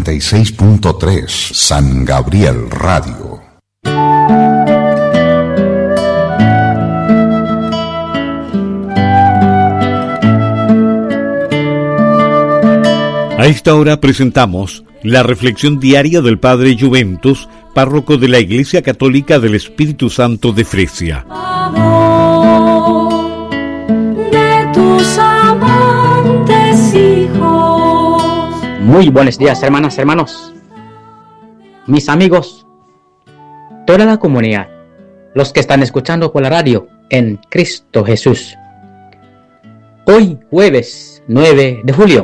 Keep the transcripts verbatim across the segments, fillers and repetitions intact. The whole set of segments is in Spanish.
noventa y seis punto tres San Gabriel Radio. A esta hora presentamos la reflexión diaria del Padre Juventus, párroco de la Iglesia Católica del Espíritu Santo de Fresia. De tus amantes hijos. Muy buenos días, hermanas, hermanos, mis amigos, toda la comunidad, los que están escuchando por la radio en Cristo Jesús. Hoy, jueves nueve de julio,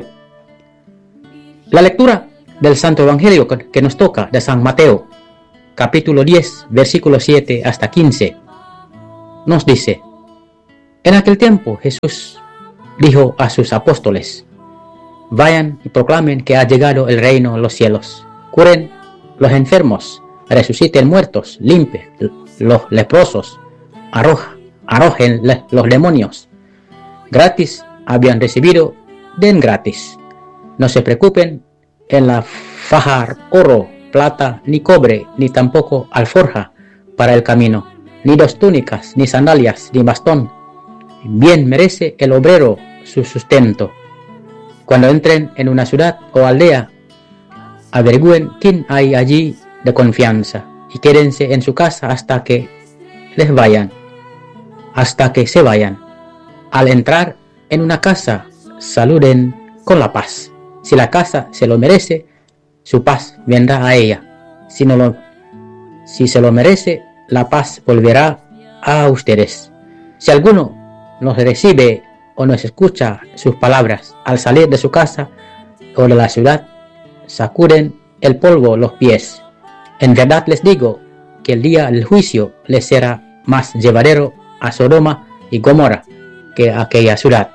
la lectura del Santo Evangelio que nos toca de San Mateo, capítulo diez, versículo siete hasta quince, nos dice: En aquel tiempo Jesús dijo a sus apóstoles: Vayan y proclamen que ha llegado el reino de los cielos, curen los enfermos, resuciten muertos, limpien los leprosos, arroja, arrojen los demonios. Gratis habían recibido, den gratis. No se preocupen en la fajar oro, plata, ni cobre, ni tampoco alforja para el camino, ni dos túnicas, ni sandalias, ni bastón. Bien merece el obrero su sustento. Cuando entren en una ciudad o aldea, averigüen quién hay allí de confianza y quédense en su casa hasta que les vayan, hasta que se vayan. Al entrar en una casa, saluden con la paz. Si la casa se lo merece, su paz vendrá a ella. Si no lo, si se lo merece, la paz volverá a ustedes. Si alguno nos recibe o nos escucha sus palabras al salir de su casa o de la ciudad, sacuden el polvo los pies. En verdad les digo que el día del juicio les será más llevadero a Sodoma y Gomorra que a aquella ciudad.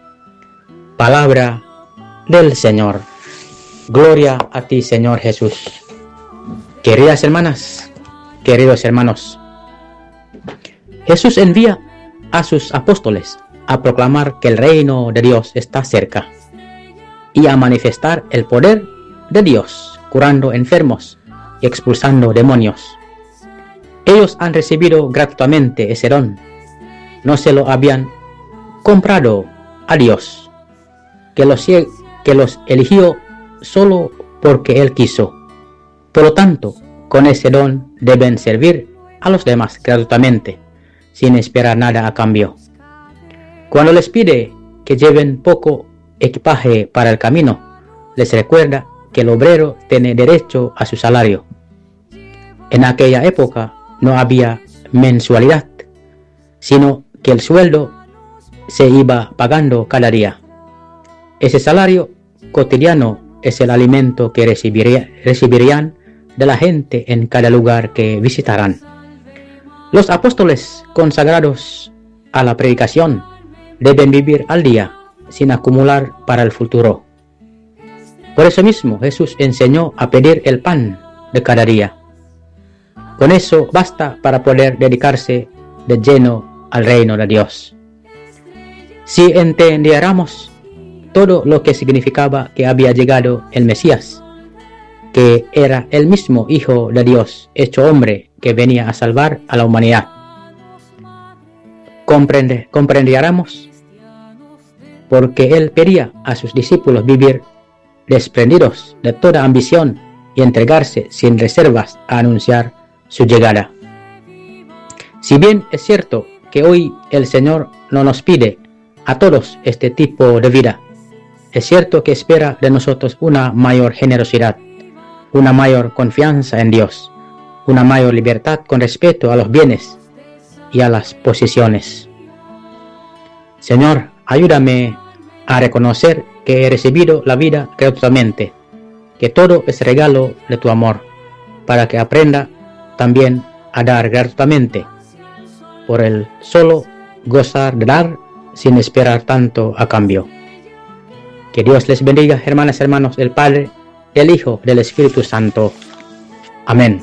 Palabra del Señor. Gloria a ti, Señor Jesús. Queridas hermanas, queridos hermanos, Jesús envía a sus apóstoles a proclamar que el reino de Dios está cerca y a manifestar el poder de Dios, curando enfermos y expulsando demonios. Ellos han recibido gratuitamente ese don. No se lo habían comprado a Dios, que los que los eligió solo porque Él quiso. Por lo tanto, con ese don deben servir a los demás gratuitamente, sin esperar nada a cambio. Cuando les pide que lleven poco equipaje para el camino, les recuerda que el obrero tiene derecho a su salario. En aquella época no había mensualidad, sino que el sueldo se iba pagando cada día. Ese salario cotidiano es el alimento que recibiría, recibirían de la gente en cada lugar que visitarán. Los apóstoles consagrados a la predicación deben vivir al día sin acumular para el futuro. Por eso mismo Jesús enseñó a pedir el pan de cada día. Con eso basta para poder dedicarse de lleno al reino de Dios. Si entendiéramos todo lo que significaba que había llegado el Mesías, que era el mismo Hijo de Dios hecho hombre que venía a salvar a la humanidad, Comprende, comprendiéramos porque Él pedía a sus discípulos vivir desprendidos de toda ambición y entregarse sin reservas a anunciar su llegada. Si bien es cierto que hoy el Señor no nos pide a todos este tipo de vida, es cierto que espera de nosotros una mayor generosidad, una mayor confianza en Dios, una mayor libertad con respecto a los bienes y a las posesiones. Señor, ayúdame a reconocer que he recibido la vida gratuitamente, que todo es regalo de tu amor, para que aprenda también a dar gratuitamente, por el solo gozar de dar sin esperar tanto a cambio. Que Dios les bendiga, hermanas y hermanos, el Padre, el Hijo, del Espíritu Santo. Amén.